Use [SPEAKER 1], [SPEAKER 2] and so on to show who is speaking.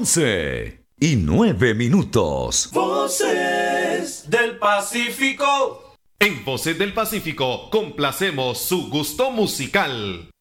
[SPEAKER 1] 11:09.
[SPEAKER 2] Voces del Pacífico.
[SPEAKER 3] En Voces del Pacífico complacemos su gusto musical.